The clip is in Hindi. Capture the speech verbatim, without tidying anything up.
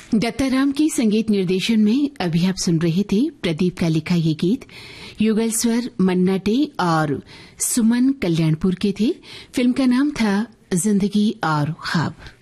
दत्ताराम की संगीत निर्देशन में अभी आप सुन रहे थे प्रदीप का लिखा ये गीत। युगल स्वर मन्ना डे और सुमन कल्याणपुर के थे। फिल्म का नाम था जिंदगी और ख्वाब।